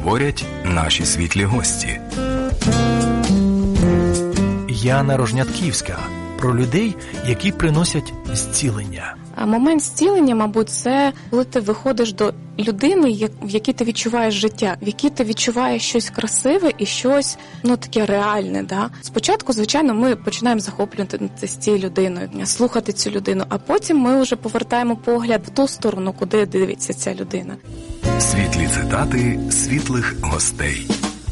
говорять наші світлі гості. Яна Рожнятківська. Про людей, які приносять зцілення. Момент зцілення, мабуть, це коли ти виходиш до людини, в якій ти відчуваєш життя, в якій ти відчуваєш щось красиве і щось, таке реальне. Да? Спочатку, звичайно, ми починаємо захоплюватися з цією людиною, слухати цю людину, а потім ми вже повертаємо погляд в ту сторону, куди дивиться ця людина. Світлі цитати світлих гостей.